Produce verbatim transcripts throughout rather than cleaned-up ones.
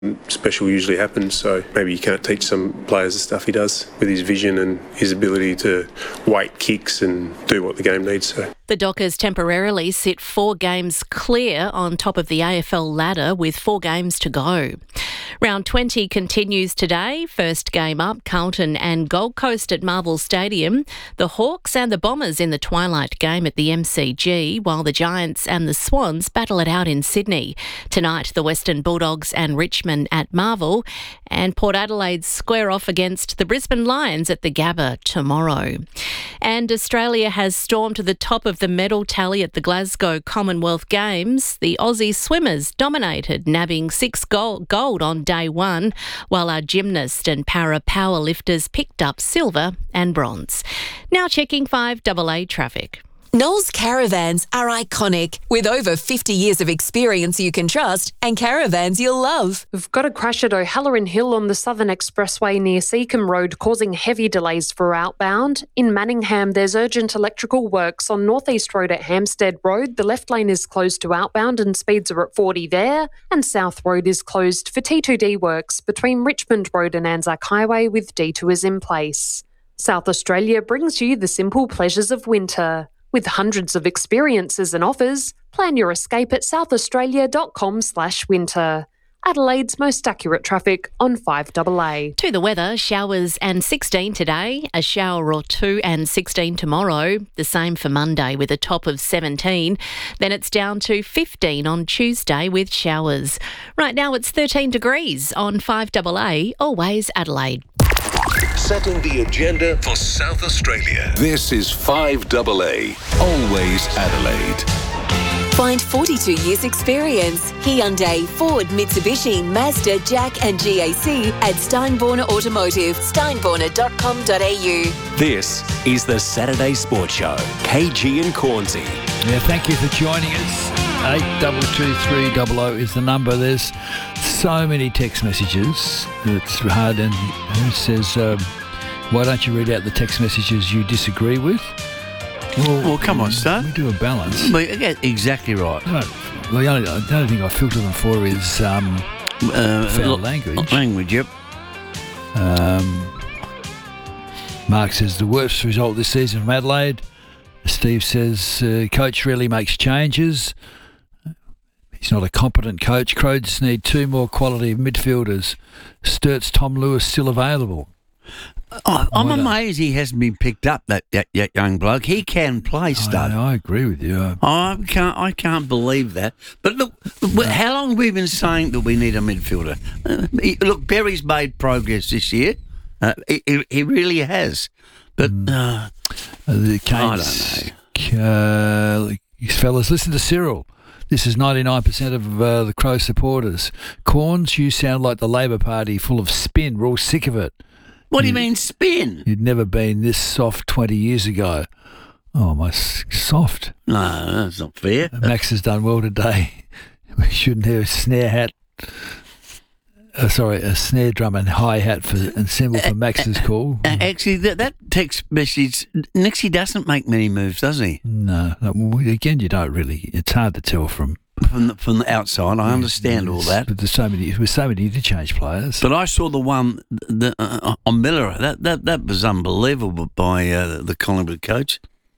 Special usually happens, so maybe you can't teach some players the stuff he does with his vision and his ability to weight kicks and do what the game needs. So. The Dockers temporarily sit four games clear on top of the A F L ladder with four games to go. Round twenty continues today. First game up, Carlton and Gold Coast at Marvel Stadium. The Hawks and the Bombers in the twilight game at the M C G, while the Giants and the Swans battle it out in Sydney. Tonight, the Western Bulldogs and Richmond at Marvel, and Port Adelaide square off against the Brisbane Lions at the Gabba tomorrow. And Australia has stormed to the top of the medal tally at the Glasgow Commonwealth Games. The Aussie swimmers dominated, nabbing six gold, gold on day one, while our gymnast and para powerlifters picked up silver and bronze. Now checking five A A traffic. Knowles Caravans are iconic, with over fifty years of experience you can trust and caravans you'll love. We've got a crash at O'Halloran Hill on the Southern Expressway near Seacombe Road, causing heavy delays for outbound. In Manningham, there's urgent electrical works on North East Road at Hampstead Road. The left lane is closed to outbound and speeds are at forty there. And South Road is closed for T two D works between Richmond Road and Anzac Highway, with detours in place. South Australia brings you the simple pleasures of winter. With hundreds of experiences and offers, plan your escape at southaustralia.com slash winter. Adelaide's most accurate traffic on five A A. To the weather, showers and sixteen today, a shower or two and sixteen tomorrow. The same for Monday with a top of seventeen. Then it's down to fifteen on Tuesday with showers. Right now it's thirteen degrees on five A A, always Adelaide. Setting the agenda for South Australia. This is five A A, always Adelaide. Find forty-two years experience. Hyundai, Ford, Mitsubishi, Mazda, Jack and G A C at Steinborner Automotive, steinborner dot com dot a u. This is the Saturday Sports Show. K G and Cornsey. Yeah, thank you for joining us. eight two two three zero zero is the number. There's so many text messages. It's hard. And it says, um, why don't you read out the text messages you disagree with? Well, well come on, son. We do a balance. Well, yeah, exactly right. No, the, only, the only thing I filter them for is um, uh, foul l- language. Language, yep. Um, Mark says, the worst result this season from Adelaide. Steve says, uh, coach really makes changes. He's not a competent coach. Crows need two more quality midfielders. Sturt's Tom Lewis still available. Oh, I'm What a- amazed he hasn't been picked up, that, that, that young bloke. He can play, stud. I, I agree with you. I can't. I can't believe that. But look, look, how long have we been saying that we need a midfielder? Uh, he- look, Berry's made progress this year. Uh, he, he he really has. But uh, Uh, the I Canes, uh, these fellas, listen to Cyril. This is ninety-nine percent of uh, the Crow supporters. Corns, you sound like the Labor Party, full of spin. We're all sick of it. what do you mean spin? You'd never been this soft twenty years ago. Oh, my s- soft. No, that's not fair. Max has done well today. We shouldn't have a snare hat. Uh, sorry, a snare drum and hi-hat for, and cymbal for Max's call. Uh, Actually, that, that text message, Nixie doesn't make many moves, does he? No, no, well, again, you don't really. It's hard to tell from From the, from the outside, I understand all that. But there's so many, with so many interchange players. But I saw the one the, uh, on Miller. That that that was unbelievable by uh, the Collingwood coach.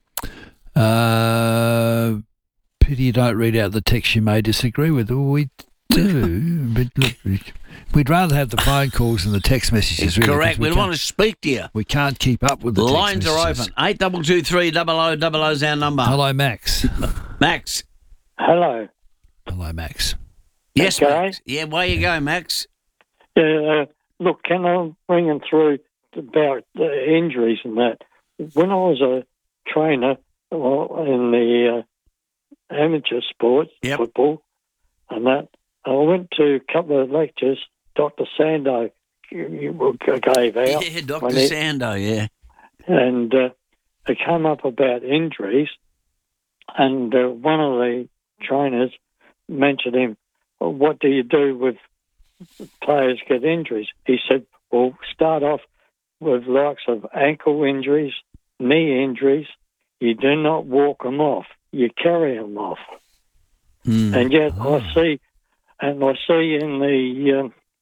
Uh, pity you don't read out the text you may disagree with. Well, we do, but look, we'd rather have the phone calls than the text messages. Really, Correct. we We, can't- want to speak to you. We can't keep up with the The text lines are messages. open. Eight double two three double o double o is our number. Hello, Max. Max. Hello. Hello, Max. Yes, Okay. Max. Yeah, where you go, Max? Uh, look, can I bring them through about the injuries and that? When I was a trainer well, in the uh, amateur sports, Yep. football, and that, I went to a couple of lectures Doctor Sando gave out. Yeah, Doctor when he- Sando, yeah. and uh, it came up about injuries, and uh, one of the trainers mentioned him, well, what do you do with players get injuries? He said, well, start off with likes of ankle injuries, knee injuries. You do not walk them off. You carry them off. Mm. And yet I see, and I see in the um,